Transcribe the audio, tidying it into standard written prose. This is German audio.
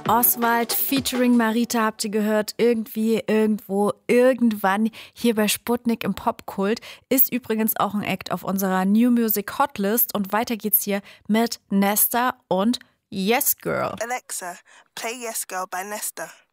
Oswald featuring Marita habt ihr gehört, irgendwie, irgendwo, irgendwann hier bei Sputnik im Popkult. Ist übrigens auch ein Act auf unserer New Music Hotlist. Und weiter geht's hier mit Nesta und Yes Girl. Alexa, play Yes Girl by Nesta.